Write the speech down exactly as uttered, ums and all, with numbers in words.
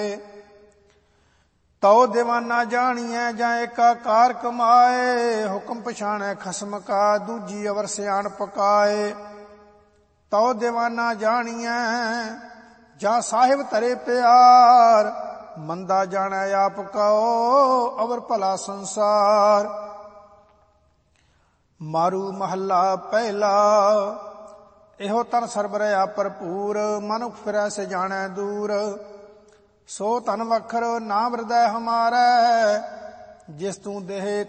ਤਉ ਦੀਵਾਨਾ ਜਾਣੀਐ ਜਾਂ ਏਕਾ ਕਾਰ ਕਮਾਏ। ਹੁਕਮ ਪਛਾਣੈ ਖਸਮ ਕਾ ਦੂਜੀ ਅਵਰ ਸਿਆਣ ਪਕਾਏ। ਤਉ ਦੀਵਾਨਾ ਜਾਣੀਐ ਜਾਂ ਸਾਹਿਬ ਧਰੇ ਪਿਆਰ। ਮੰਦਾ ਜਾਣੈ ਆਪ ਕਉ ਅਵਰ ਭਲਾ ਸੰਸਾਰ। ਮਾਰੂ ਮਹੱਲਾ ਪਹਿਲਾ। ਇਹੋ ਤਨ ਸਰਬ ਰਹਾ ਭਰਪੂਰ। ਮਨੁਖ ਫਿਰੈ ਸੇ ਜਾਣੈ ਦੂਰ। ਸੋ ਧਨ ਵਖਰ ਨਾਮ ਹਿਰਦੈ ਹਮਾਰੈ। ਜਿਸ ਤੂੰ ਦੇਹ